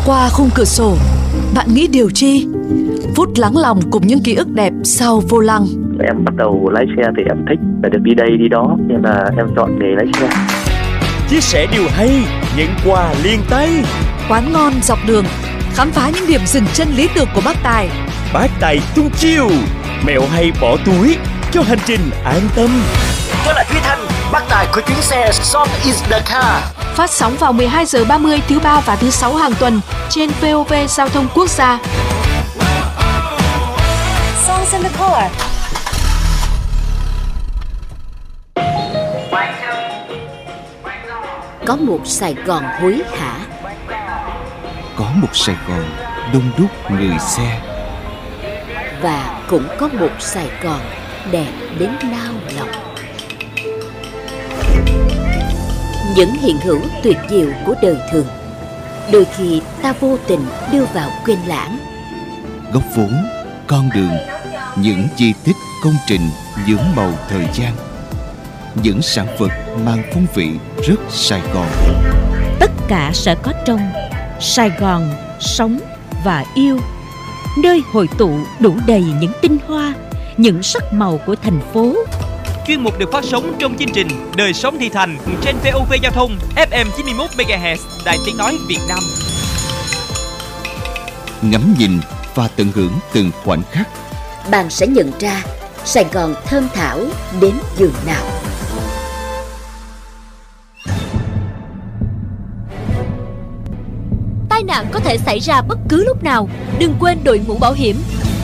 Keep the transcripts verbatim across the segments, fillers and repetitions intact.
Qua khung cửa sổ, bạn nghĩ điều chi? Phút lắng lòng cùng những ký ức đẹp sau vô lăng. Em bắt đầu lái xe thì em thích phải được đi đây đi đó, nên là em chọn nghề lái xe. Chia sẻ điều hay, nhận quà liền tay. Quán ngon dọc đường, khám phá những điểm dừng chân lý tưởng của bác Tài. Bác Tài tung chiêu, mẹo hay bỏ túi cho hành trình an tâm. Tôi là Duy Thanh, bác Tài của chuyến xe Song is the car. Phát sóng vào mười hai giờ ba mươi thứ ba và thứ sáu hàng tuần trên vê o vê Giao thông Quốc gia. Songs in the car. Có một Sài Gòn hối hả, có một Sài Gòn đông đúc người xe, và cũng có một Sài Gòn đẹp đến nao lòng. Những hiện hữu tuyệt diệu của đời thường, đôi khi ta vô tình đưa vào quên lãng. Góc vốn, con đường, những di tích công trình nhuốm màu thời gian, những sản vật mang phong vị rất Sài Gòn. Tất cả sẽ có trong Sài Gòn sống và yêu, nơi hội tụ đủ đầy những tinh hoa, những sắc màu của thành phố. Chuyên mục được phát sóng trong chương trình Đời sống thị thành trên vê o vê Giao thông ép em chín mươi mốt mê ga héc Đài Tiếng nói Việt Nam. Ngắm nhìn và tận hưởng từng khoảnh khắc, Bạn sẽ nhận ra Sài Gòn thơm thảo đến giường nào. Tai nạn có thể xảy ra bất cứ lúc nào. Đừng quên đội mũ bảo hiểm.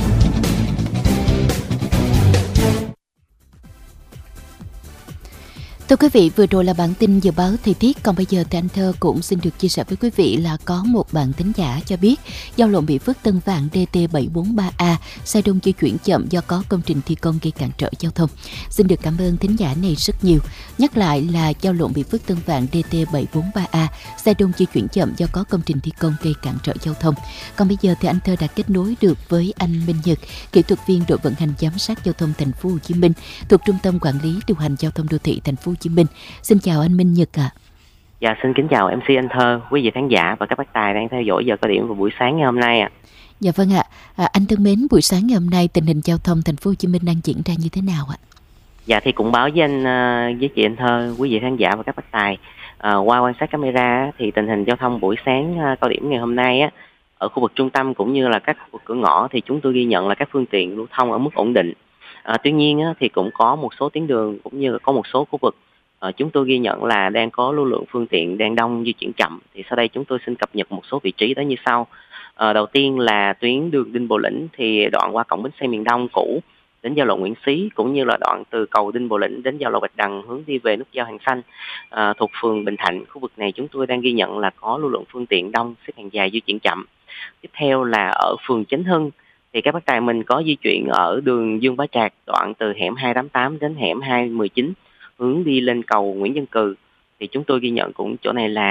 Thưa quý vị, vừa rồi là bản tin dự báo thời tiết. Còn bây giờ thì anh Thơ cũng xin được chia sẻ với quý vị là có một bạn thính giả cho biết giao lộ Mỹ Phước Tân Vạn đê tê bảy bốn ba A xe đông di chuyển chậm do có công trình thi công gây cản trở giao thông. Xin được cảm ơn thính giả này rất nhiều. Nhắc lại là giao lộ Mỹ Phước Tân Vạn đê tê bảy bốn ba A xe đông di chuyển chậm do có công trình thi công gây cản trở giao thông. Còn bây giờ thì anh Thơ đã kết nối được với anh Minh Nhật, kỹ thuật viên đội vận hành giám sát giao thông thành phố Hồ Chí Minh thuộc Trung tâm Quản lý điều hành giao thông đô thị thành phố Hồ Chí Minh. Xin chào anh Minh Nhật ạ. À. Dạ, xin kính chào em xê anh Thơ, quý vị khán giả và các bác tài đang theo dõi giờ cao điểm vào buổi sáng ngày hôm nay ạ. À. Dạ vâng ạ. À, anh thân mến, buổi sáng ngày hôm nay tình hình giao thông thành phố Hồ Chí Minh đang diễn ra như thế nào ạ? Dạ thì cũng báo với anh với chị anh Thơ, quý vị khán giả và các bác tài, à, qua quan sát camera thì tình hình giao thông buổi sáng cao điểm ngày hôm nay á, ở khu vực trung tâm cũng như là các khu vực cửa ngõ thì chúng tôi ghi nhận là các phương tiện lưu thông ở mức ổn định. À, tuy nhiên á, thì cũng có một số tuyến đường cũng như là có một số khu vực à, chúng tôi ghi nhận là đang có lưu lượng phương tiện đang đông di chuyển chậm. Thì sau đây chúng tôi xin cập nhật một số vị trí đó như sau. À, đầu tiên là tuyến đường Đinh Bộ Lĩnh thì đoạn qua cổng bến xe miền Đông cũ đến giao lộ Nguyễn Xí, cũng như là đoạn từ cầu Đinh Bộ Lĩnh đến giao lộ Bạch Đằng hướng đi về nút giao Hàng Xanh à, thuộc phường Bình Thạnh. Khu vực này chúng tôi đang ghi nhận là có lưu lượng phương tiện đông, xếp hàng dài di chuyển chậm. Tiếp theo là ở phường Chánh Hưng thì các bác tài mình có di chuyển ở đường Dương Bá Trạc đoạn từ hẻm hai tám tám đến hẻm hai một chín hướng đi lên cầu Nguyễn Văn Cừ thì chúng tôi ghi nhận cũng chỗ này là